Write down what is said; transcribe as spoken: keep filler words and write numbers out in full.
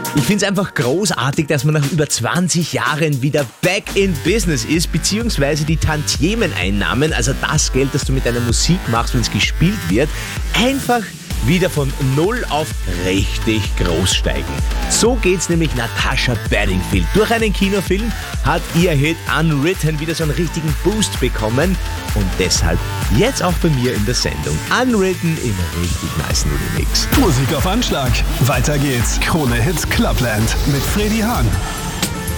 Ich finde es einfach großartig, dass man nach über zwanzig Jahren wieder back in business ist, beziehungsweise die Tantiemeneinnahmen, also das Geld, das du mit deiner Musik machst, wenn es gespielt wird, einfach wieder von null auf richtig groß steigen. So geht's nämlich Natasha Bedingfield. Durch einen Kinofilm hat ihr Hit Unwritten wieder so einen richtigen Boost bekommen und deshalb jetzt auch bei mir in der Sendung. Unwritten im richtig nicen Remix. Musik auf Anschlag. Weiter geht's. Krone Hits Clubland mit Freddy Hahn.